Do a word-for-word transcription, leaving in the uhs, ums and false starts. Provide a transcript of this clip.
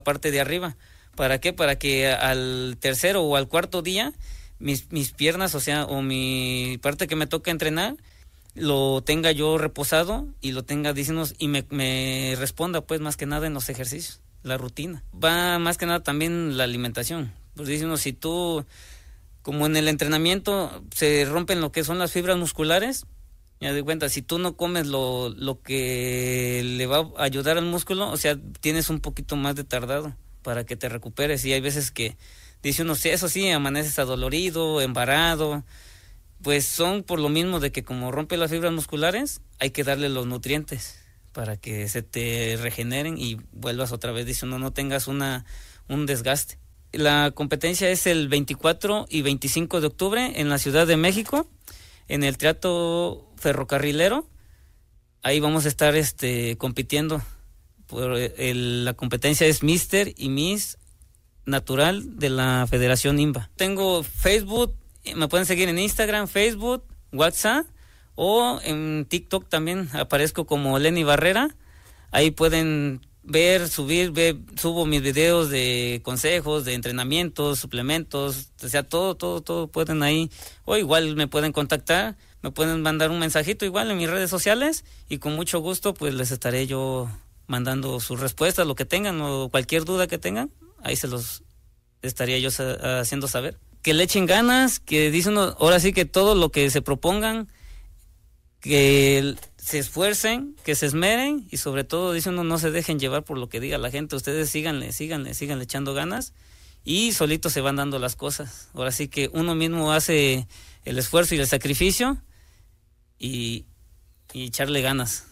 parte de arriba. ¿Para qué? Para que al tercero o al cuarto día mis, mis piernas, o sea, o mi parte que me toca entrenar, lo tenga yo reposado y lo tenga diciendo y me, me responda pues más que nada en los ejercicios, la rutina. Va más que nada también la alimentación. Pues diciendo, si tú, como en el entrenamiento, se rompen lo que son las fibras musculares, ya de cuenta, si tú no comes lo, lo que le va a ayudar al músculo, o sea, tienes un poquito más de tardado para que te recuperes. Y hay veces que dice uno, sí, eso sí, amaneces adolorido, embarado, pues son por lo mismo de que como rompe las fibras musculares, hay que darle los nutrientes para que se te regeneren y vuelvas otra vez, dice uno, no tengas una un desgaste. La competencia es el veinticuatro y veinticinco de octubre en la Ciudad de México, en el Teatro Ferrocarrilero. Ahí vamos a estar este compitiendo. Por el, la competencia es Mister y Miss Natural de la Federación INBA. Tengo Facebook, me pueden seguir en Instagram, Facebook, WhatsApp o en TikTok también aparezco como Lenny Barrera. Ahí pueden ver, subir, ver, subo mis videos de consejos, de entrenamientos, suplementos, o sea, todo, todo, todo pueden ahí, o igual me pueden contactar, me pueden mandar un mensajito igual en mis redes sociales y con mucho gusto pues les estaré yo mandando sus respuestas, lo que tengan o cualquier duda que tengan, ahí se los estaría yo sa- haciendo saber. Que le echen ganas, que dicen, ahora sí que todo lo que se propongan, que se esfuercen, que se esmeren y sobre todo, dice uno, no se dejen llevar por lo que diga la gente. Ustedes síganle, síganle, síganle echando ganas y solitos se van dando las cosas. Ahora sí que uno mismo hace el esfuerzo y el sacrificio y, y echarle ganas.